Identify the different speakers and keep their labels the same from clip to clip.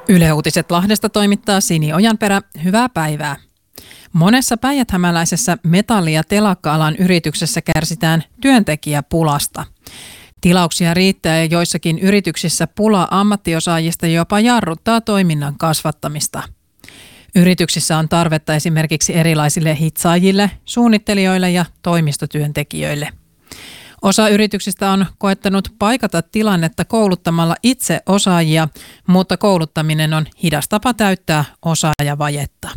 Speaker 1: Yle Uutiset Lahdesta toimittaa Sini Ojanperä. Hyvää päivää. Monessa päijäthämäläisessä metalli- ja telakka-alan yrityksessä kärsitään työntekijäpulasta. Tilauksia riittää ja joissakin yrityksissä pula ammattiosaajista jopa jarruttaa toiminnan kasvattamista. Yrityksissä on tarvetta esimerkiksi erilaisille hitsaajille, suunnittelijoille ja toimistotyöntekijöille. Osa yrityksistä on koettanut paikata tilannetta kouluttamalla itse osaajia, mutta kouluttaminen on hidas tapa täyttää osaajavajetta.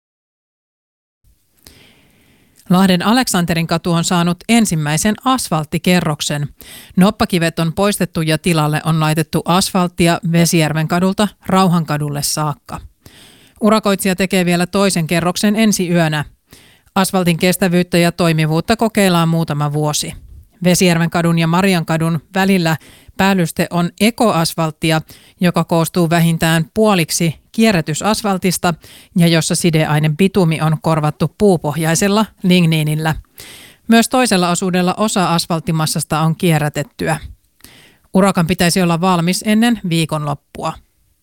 Speaker 1: Lahden Aleksanterin katu on saanut ensimmäisen asfalttikerroksen. Noppakivet on poistettu ja tilalle on laitettu asfalttia Vesijärven kadulta Rauhankadulle saakka. Urakoitsija tekee vielä toisen kerroksen ensi yönä. Asfaltin kestävyyttä ja toimivuutta kokeillaan muutama vuosi. Vesijärven kadun ja Mariankadun välillä päällyste on ekoasfalttia, joka koostuu vähintään puoliksi kierrätysasfaltista ja jossa sideaine bitumi on korvattu puupohjaisella ligniinillä. Myös toisella osuudella osa asfalttimassasta on kierrätettyä. Urakan pitäisi olla valmis ennen viikonloppua.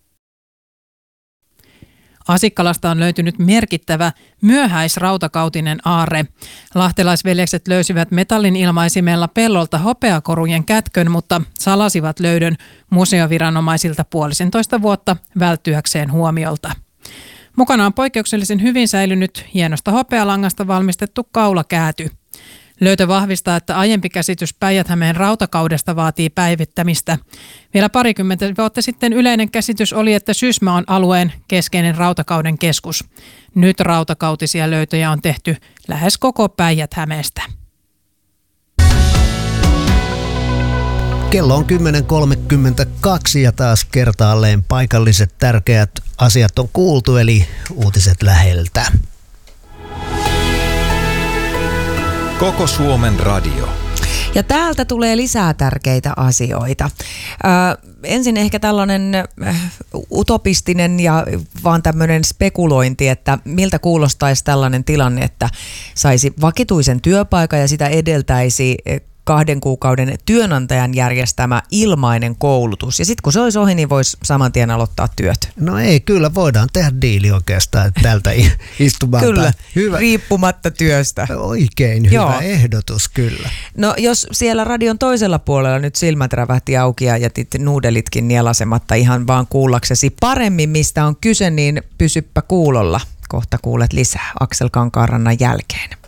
Speaker 1: Asikkalasta on löytynyt merkittävä myöhäisrautakautinen aarre. Lahtelaisveljekset löysivät metallin ilmaisimella pellolta hopeakorujen kätkön, mutta salasivat löydön museoviranomaisilta 1,5 vuotta välttyäkseen huomiolta. Mukana on poikkeuksellisen hyvin säilynyt hienosta hopealangasta valmistettu kaulakääty. Löytö vahvistaa, että aiempi käsitys Päijät-Hämeen rautakaudesta vaatii päivittämistä. Vielä 20 vuotta sitten yleinen käsitys oli, että Sysmä on alueen keskeinen rautakauden keskus. Nyt rautakautisia löytöjä on tehty lähes koko Päijät-Hämeestä.
Speaker 2: Kello on 10.32 ja taas kertaalleen paikalliset tärkeät asiat on kuultu, eli uutiset läheltä.
Speaker 3: Koko Suomen radio.
Speaker 4: Ja täältä tulee lisää tärkeitä asioita. Ensin ehkä tällainen utopistinen ja vaan tämmöinen spekulointi, että miltä kuulostaisi tällainen tilanne, että saisi vakituisen työpaikan ja sitä edeltäisi 2 kuukauden työnantajan järjestämä ilmainen koulutus. Ja sitten kun se olisi ohi, niin voisi saman tien aloittaa työt.
Speaker 2: No ei, kyllä voidaan tehdä diili oikeastaan tältä istumalta.
Speaker 4: Kyllä,
Speaker 2: hyvä.
Speaker 4: Riippumatta työstä.
Speaker 2: Oikein hyvä ehdotus, kyllä.
Speaker 4: No jos siellä radion toisella puolella nyt silmät rävähti auki ja jätit nuudelitkin nielasematta ihan vaan kuullaksesi paremmin, mistä on kyse, niin pysyppä kuulolla. Kohta kuulet lisää Aksel Kankaanrannan jälkeen.